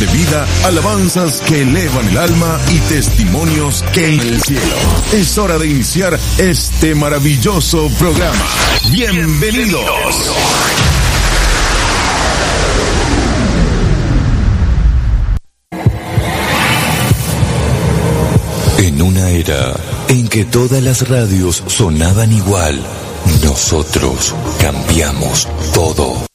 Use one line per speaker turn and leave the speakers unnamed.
de vida, alabanzas que elevan el alma y testimonios que en el cielo. Es hora de iniciar este maravilloso programa. ¡Bienvenidos! En una era en que todas las radios sonaban igual, nosotros cambiamos todo.